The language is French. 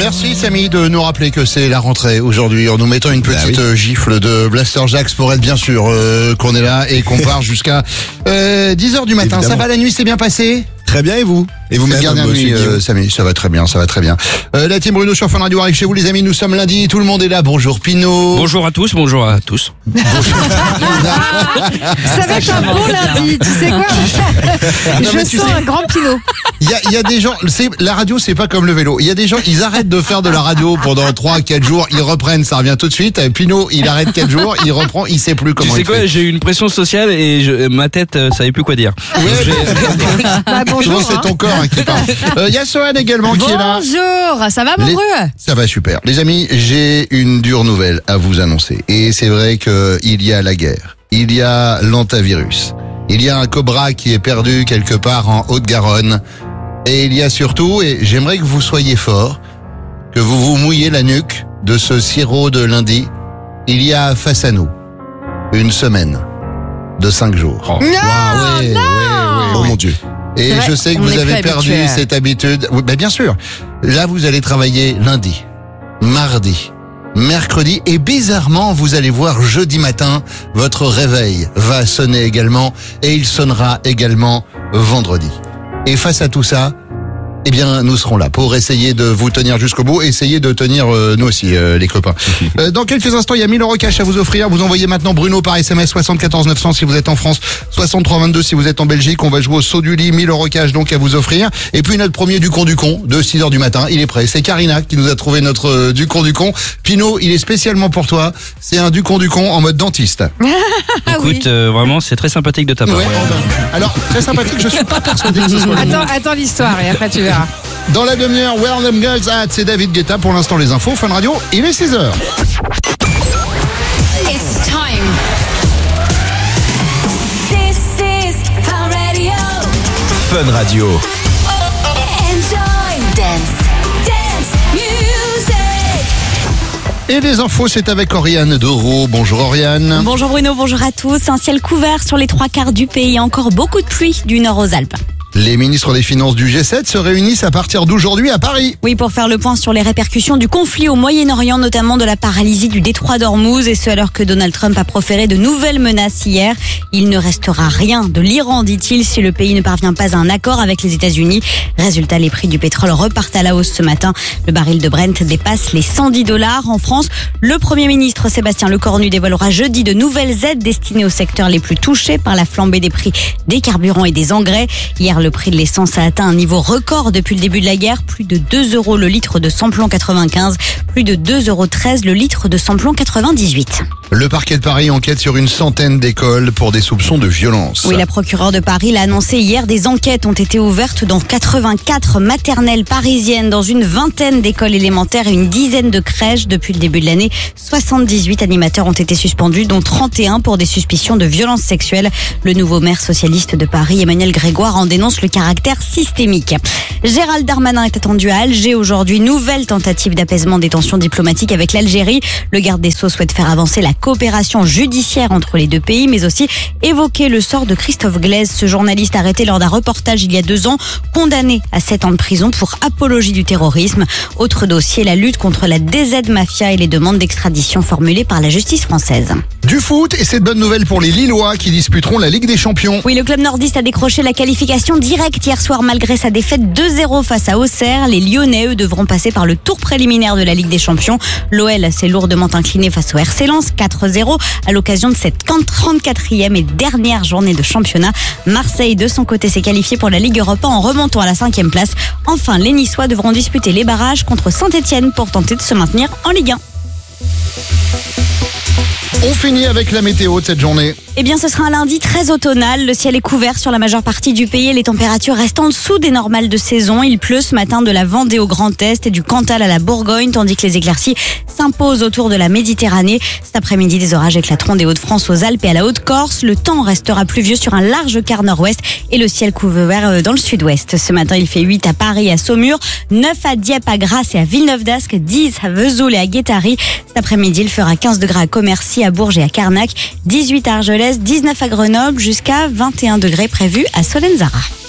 Merci Samy de nous rappeler que c'est la rentrée aujourd'hui en nous mettant une petite gifle de Blaster Jacks pour être bien sûr qu'on est là et qu'on part jusqu'à 10h du matin. Évidemment. Ça va, la nuit s'est bien passée? Très bien, et vous? Et vous-même, bien nuit, Samy, ça va très bien, ça va très bien. La team Bruno sur Fun Radio arrive chez vous les amis, nous sommes lundi, tout le monde est là. Bonjour Pinot. Bonjour à tous, bonjour à tous. Ça va être un bon lundi, tu sais quoi? Je sens un grand Pinot. Il y a des gens, la radio c'est pas comme le vélo. Il y a des gens, ils arrêtent de faire de la radio pendant 3-4 jours, ils reprennent, ça revient tout de suite. Pinot, il arrête 4 jours, il reprend, il sait plus comment il fait. Tu sais quoi, j'ai eu une pression sociale et ma tête savait plus quoi dire. Bonjour. C'est ton corps qui parle. Il y a Sohan également qui est là. Bonjour, ça va mon Bru? Ça va super. Les amis, j'ai une dure nouvelle à vous annoncer. Et c'est vrai qu'il y a la guerre. Il y a l'antavirus. Il y a un cobra qui est perdu quelque part en Haute-Garonne. Et il y a surtout, et j'aimerais que vous soyez forts, que vous vous mouillez la nuque de ce sirop de lundi. Il y a face à nous une semaine de 5 jours. Non, oui. Oh mon Dieu. Et vrai, je sais que on vous est avez plus perdu habitués. cette habitude. Oui, bien sûr. Là, vous allez travailler lundi, mardi, mercredi et bizarrement, vous allez voir jeudi matin, votre réveil va sonner également et il sonnera également vendredi. Et face à tout ça, eh bien, nous serons là pour essayer de vous tenir jusqu'au bout, essayer de tenir nous aussi, les copains. Dans quelques instants, il y a 1000 € cash à vous offrir. Vous envoyez maintenant Bruno par SMS 74 900 si vous êtes en France, 63 22 si vous êtes en Belgique. On va jouer au saut du lit, 1000 € cash donc à vous offrir. Et puis notre premier du con de 6h du matin, il est prêt. C'est Karina qui nous a trouvé notre du con. Pinot, il est spécialement pour toi. C'est un du con en mode dentiste. Écoute, vraiment, c'est très sympathique de ta part. Ouais, alors, très sympathique, je suis pas persuadé que ce soit lui. Attends l'histoire et après tu verras. Dans la demi-heure, Where Them Girls At, c'est David Guetta. Pour l'instant, les infos, Fun Radio, il est 6h. It's time. This is Fun Radio. Fun Radio. Enjoy. Dance music. Et les infos, c'est avec Oriane Doro. Bonjour Oriane. Bonjour Bruno, bonjour à tous. Un ciel couvert sur les 3/4 du pays, encore beaucoup de pluie du nord aux Alpes. Les ministres des Finances du G7 se réunissent à partir d'aujourd'hui à Paris. Oui, pour faire le point sur les répercussions du conflit au Moyen-Orient, notamment de la paralysie du détroit d'Ormuz, et ce alors que Donald Trump a proféré de nouvelles menaces hier. Il ne restera rien de l'Iran, dit-il, si le pays ne parvient pas à un accord avec les États-Unis. Résultat, les prix du pétrole repartent à la hausse ce matin. Le baril de Brent dépasse les $110. En France, le Premier ministre Sébastien Lecornu dévoilera jeudi de nouvelles aides destinées aux secteurs les plus touchés par la flambée des prix des carburants et des engrais. Hier, le prix de l'essence a atteint un niveau record depuis le début de la guerre. Plus de 2 € le litre de samplon 95, plus de 2,13 € le litre de samplon 98. Le parquet de Paris enquête sur une centaine d'écoles pour des soupçons de violence. Oui, la procureure de Paris l'a annoncé hier. Des enquêtes ont été ouvertes dans 84 maternelles parisiennes, dans une vingtaine d'écoles élémentaires et une dizaine de crèches. Depuis le début de l'année, 78 animateurs ont été suspendus, dont 31 pour des suspicions de violences sexuelles. Le nouveau maire socialiste de Paris, Emmanuel Grégoire, en dénonce le caractère systémique. Gérald Darmanin est attendu à Alger aujourd'hui. Nouvelle tentative d'apaisement des tensions diplomatiques avec l'Algérie. Le garde des Sceaux souhaite faire avancer la coopération judiciaire entre les deux pays, mais aussi évoquer le sort de Christophe Glaise, ce journaliste arrêté lors d'un reportage il y a 2 ans, condamné à 7 ans de prison pour apologie du terrorisme. Autre dossier, la lutte contre la DZ Mafia et les demandes d'extradition formulées par la justice française. Du foot, et c'est de bonnes nouvelles pour les Lillois qui disputeront la Ligue des Champions. Oui, le club nordiste a décroché la qualification directe hier soir malgré sa défaite 2-0 face à Auxerre. Les Lyonnais, eux, devront passer par le tour préliminaire de la Ligue des Champions. L'OL s'est lourdement incliné face au RC Lens 4-0 à l'occasion de cette 34e et dernière journée de championnat. Marseille, de son côté, s'est qualifié pour la Ligue Europa en remontant à la 5e place. Enfin, les Niçois devront disputer les barrages contre Saint-Etienne pour tenter de se maintenir en Ligue 1. On finit avec la météo de cette journée. Eh bien, ce sera un lundi très automnal. Le ciel est couvert sur la majeure partie du pays et les températures restent en dessous des normales de saison. Il pleut ce matin de la Vendée au Grand Est et du Cantal à la Bourgogne, tandis que les éclaircies s'imposent autour de la Méditerranée. Cet après-midi, des orages éclateront des Hauts-de-France aux Alpes et à la Haute-Corse. Le temps restera pluvieux sur un large quart nord-ouest et le ciel couvert dans le sud-ouest. Ce matin, il fait 8 à Paris et à Saumur, 9 à Dieppe, à Grasse et à Villeneuve-d'Ascq, 10 à Vesoul et à Guétary. Cet après-midi, il fera 15 degrés à Commercy, à Bourges et à Carnac, 18 à Argelès, 19 à Grenoble, jusqu'à 21 degrés prévus à Solenzara.